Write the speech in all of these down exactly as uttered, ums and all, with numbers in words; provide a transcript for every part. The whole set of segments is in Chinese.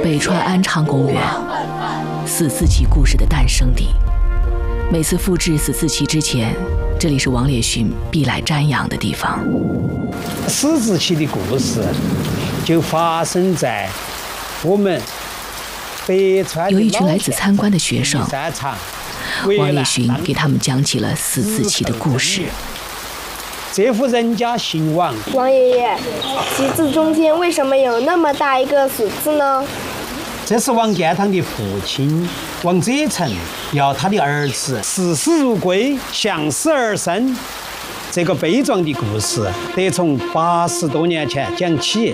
北川安昌公园，死字旗故事的诞生地。每次复制死字旗之前，这里是王烈勋必来瞻仰的地方。 死字旗的故事就发生在我们北川。 有一群来自参观的学生，王烈勋给他们讲起了死字旗的故事。 这户人家姓王。 王爷爷，旗子中间为什么有那么大一个死字呢？ 这是王建堂的父亲王哲成要他的儿子视死如归，向死而生。这个悲壮的故事得从八十多年前讲起。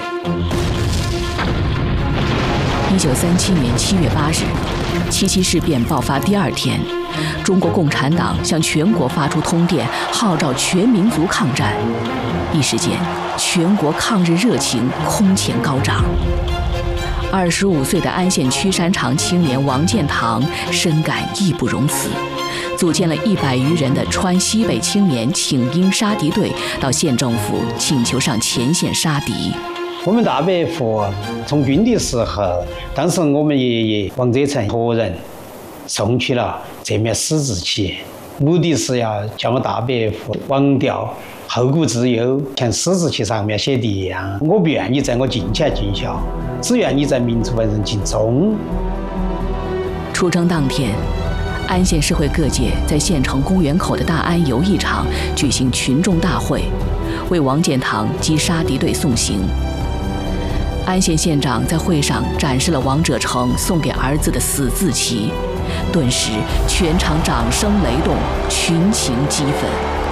一九三七年七月八日，七七事变爆发第二天，中国共产党向全国发出通电，号召全民族抗战。一时间，全国抗日热情空前高涨。二十五岁的安县曲山场青年王建堂深感义不容辞，组建了一百余人的川西北青年请缨杀敌队，到县政府请求上前线杀敌。 我们大伯父从军的时候，当时我们爷爷王哲成托人送去了这面死字旗，目的是要叫我大伯父忘掉后顾之忧，像死字旗上面写的一样，我不愿意在我金钱尽孝，只愿意在民族本身尽忠。 出征当天，安县社会各界在县城公园口的大安游艺场举行群众大会，为王建堂及杀敌队送行。安县县长在会上展示了王者成送给儿子的死字旗，顿时全场掌声雷动，群情激愤。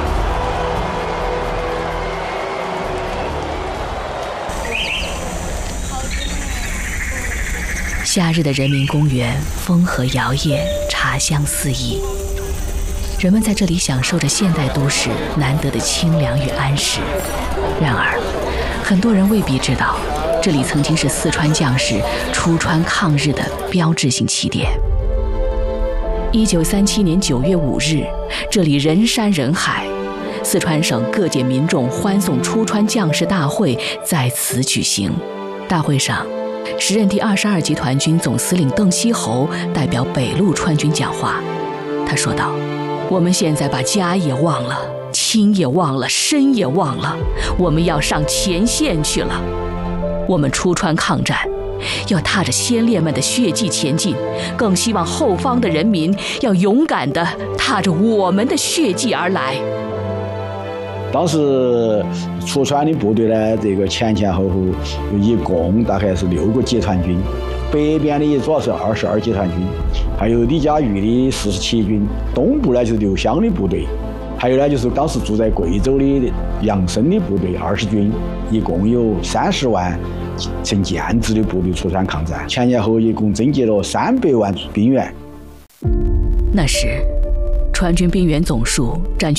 夏日的人民公园，风和摇曳，茶香四溢。人们在这里享受着现代都市难得的清凉与安适。然而，很多人未必知道，这里曾经是四川将士出川抗日的标志性起点。一九三七年九月五日，这里人山人海，四川省各界民众欢送出川将士大会在此举行。大会上，时任第二十二集团军总司令邓锡侯代表北路川军讲话，他说道：“我们现在把家也忘了，亲也忘了，身也忘了，我们要上前线去了。我们出川抗战，要踏着先烈们的血迹前进，更希望后方的人民要勇敢地踏着我们的血迹而来。” 当时出川的部队呢，这个前前后后一共大概是六个集团军，北边的主要是二十二集团军，还有李家峪的四十七军，东部呢就是刘湘的部队，还有呢就是当时住在贵州的杨森的部队二十军，一共有三十万成建制的部队出川抗战，前前后后一共征集了三百万兵员。 那时，川军兵员总数占